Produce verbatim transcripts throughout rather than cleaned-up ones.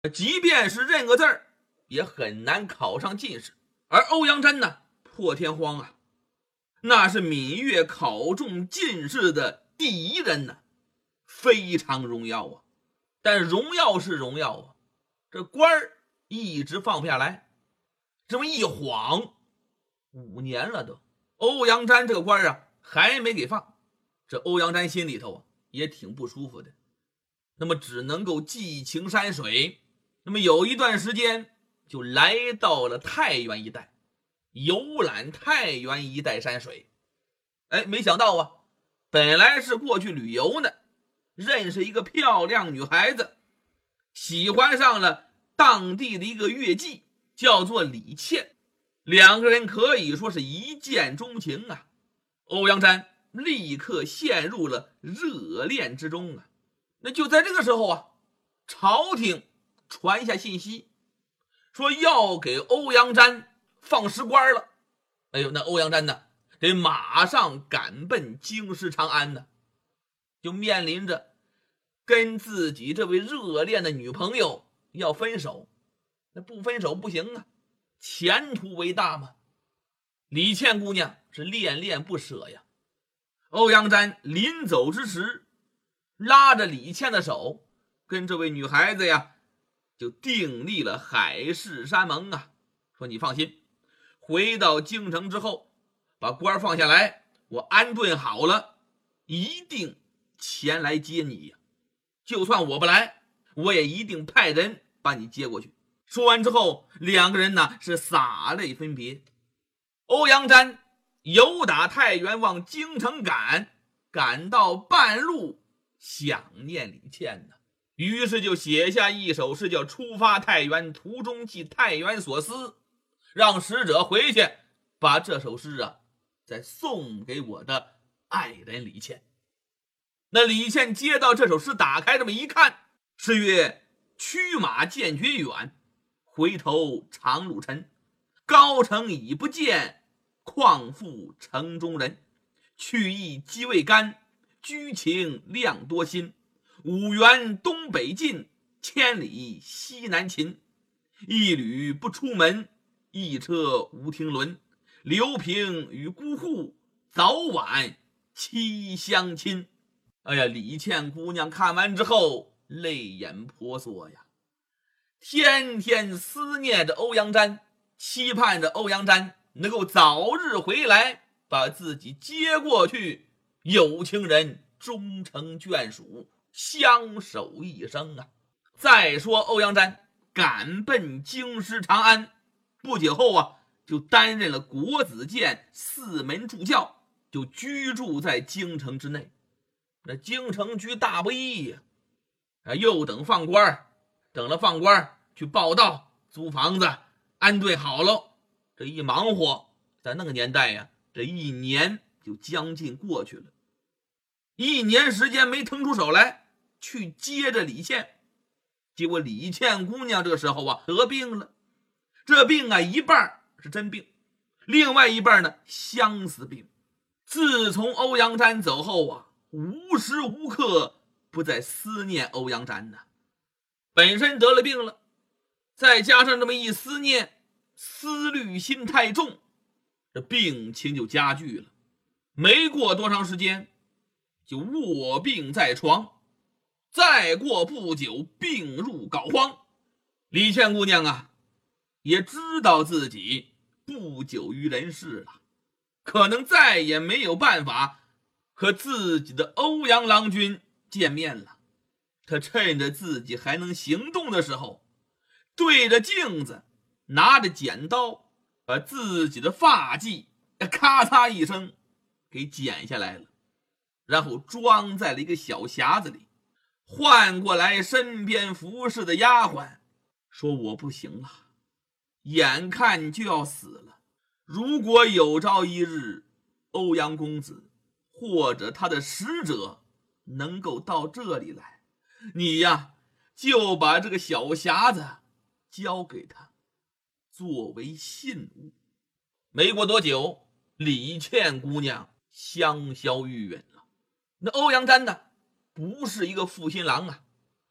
即便是认个字儿，也很难考上进士。而欧阳詹呢，破天荒啊，那是闽粤考中进士的第一人呢，非常荣耀啊。但荣耀是荣耀啊，这官儿一直放不下来，这么一晃五年了都，欧阳詹这个官啊还没给放。这欧阳詹心里头啊也挺不舒服的，那么只能够寄情山水。那么有一段时间就来到了太原一带，游览太原一带山水。哎，没想到啊，本来是过去旅游呢，认识一个漂亮女孩子，喜欢上了当地的一个乐伎，叫做李倩。两个人可以说是一见钟情啊。欧阳詹立刻陷入了热恋之中啊。那就在这个时候啊，朝廷传下信息，说要给欧阳詹放石官了。哎呦，那欧阳詹呢，得马上赶奔京师长安呢，就面临着跟自己这位热恋的女朋友要分手。那不分手不行啊，前途为大嘛。李倩姑娘是恋恋不舍呀。欧阳詹临走之时，拉着李倩的手，跟这位女孩子呀就订立了海誓山盟啊，说你放心，回到京城之后把官放下来，我安顿好了一定前来接你呀，就算我不来，我也一定派人把你接过去。说完之后，两个人呢是洒泪分别。欧阳詹由打太原往京城赶，赶到半路想念李倩呢，于是就写下一首诗，叫出发太原，途中寄太原所思，让使者回去把这首诗啊再送给我的爱人李倩。那李倩接到这首诗，打开这么一看，诗曰：驱马见绝远，回头长路沉，高城已不见，况复城中人。去意饥未干，居情量多心。五原东北进，千里西南秦。一旅不出门，一车无停轮。刘平与孤户，早晚期相亲。哎呀，李倩姑娘看完之后泪眼婆娑呀，天天思念着欧阳詹，期盼着欧阳詹能够早日回来，把自己接过去，有情人终成眷属，相守一生啊。再说欧阳詹赶奔京师长安，不久后啊就担任了国子监四门助教，就居住在京城之内。那京城居大不易呀、啊，又等放官，等了放官去报到，租房子安顿好了，这一忙活，在那个年代呀、啊，这一年就将近过去了。一年时间没腾出手来去接着李倩，结果李倩姑娘这个时候啊得病了。这病啊一半是真病，另外一半呢相思病。自从欧阳詹走后啊，无时无刻不在思念欧阳詹呢。本身得了病了，再加上这么一思念，思虑心太重，这病情就加剧了。没过多长时间就卧病在床，再过不久病入膏肓。李倩姑娘啊也知道自己不久于人世了，可能再也没有办法和自己的欧阳郎君见面了。他趁着自己还能行动的时候，对着镜子拿着剪刀，把自己的发髻咔嚓一声给剪下来了，然后装在了一个小匣子里，换过来身边服侍的丫鬟，说我不行了，眼看就要死了，如果有朝一日欧阳公子或者他的使者能够到这里来，你呀就把这个小匣子交给他作为信物。没过多久，李倩姑娘香消玉殒了。那欧阳詹呢不是一个负心郎啊，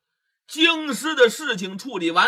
京师的事情处理完